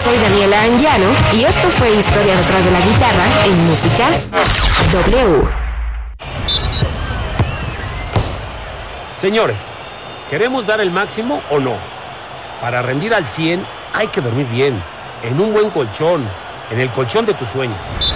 Soy Daniela Anguiano y esto fue Historia detrás de la guitarra en Música W. Señores, ¿queremos dar el máximo o no? Para rendir al 100 hay que dormir bien, en un buen colchón, en el colchón de tus sueños.